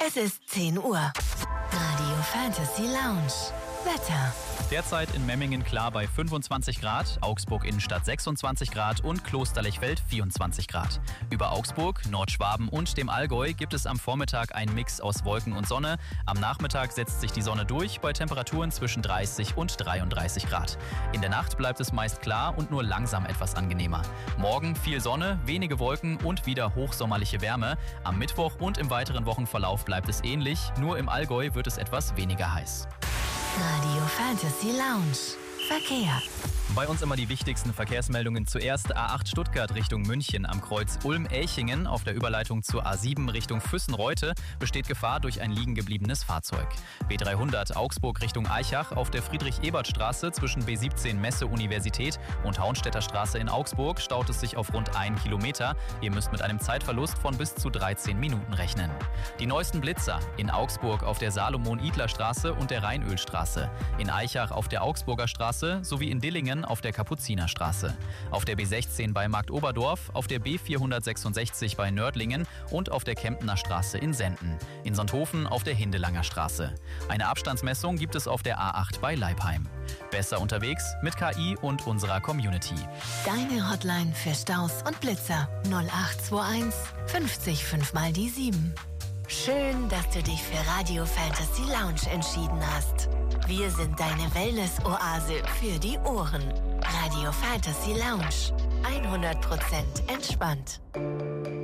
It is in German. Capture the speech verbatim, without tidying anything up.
Es ist zehn Uhr. Radio Fantasy Lounge. Wetter. Derzeit in Memmingen klar bei fünfundzwanzig Grad, Augsburg Innenstadt sechsundzwanzig Grad und Klosterlechfeld vierundzwanzig Grad. Über Augsburg, Nordschwaben und dem Allgäu gibt es am Vormittag einen Mix aus Wolken und Sonne. Am Nachmittag setzt sich die Sonne durch bei Temperaturen zwischen dreißig und dreiunddreißig Grad. In der Nacht bleibt es meist klar und nur langsam etwas angenehmer. Morgen viel Sonne, wenige Wolken und wieder hochsommerliche Wärme. Am Mittwoch und im weiteren Wochenverlauf bleibt es ähnlich, nur im Allgäu wird es etwas weniger heiß. Radio Fantasy Lounge. Verkehr. Bei uns immer die wichtigsten Verkehrsmeldungen. Zuerst A acht Stuttgart Richtung München am Kreuz Ulm-Elchingen. Auf der Überleitung zur A sieben Richtung Füssen-Reute besteht Gefahr durch ein liegen gebliebenes Fahrzeug. B dreihundert Augsburg Richtung Aichach auf der Friedrich-Ebert-Straße zwischen B siebzehn Messe-Universität und Haunstädter Straße in Augsburg staut es sich auf rund einen Kilometer. Ihr müsst mit einem Zeitverlust von bis zu dreizehn Minuten rechnen. Die neuesten Blitzer in Augsburg auf der Salomon-Idler-Straße und der Rheinölstraße, in Aichach auf der Augsburger Straße sowie in Dillingen auf der Kapuzinerstraße. Auf der B sechzehn bei Marktoberdorf, auf der B vierhundertsechsundsechzig bei Nördlingen und auf der Kemptener Straße in Senden. In Sonthofen auf der Hindelanger Straße. Eine Abstandsmessung gibt es auf der A acht bei Leipheim. Besser unterwegs mit K I und unserer Community. Deine Hotline für Staus und Blitzer null acht zwei eins fünfzig fünf mal die sieben. Schön, dass du dich für Radio Fantasy Lounge entschieden hast. Wir sind deine Wellness-Oase für die Ohren. Radio Fantasy Lounge. hundert Prozent entspannt.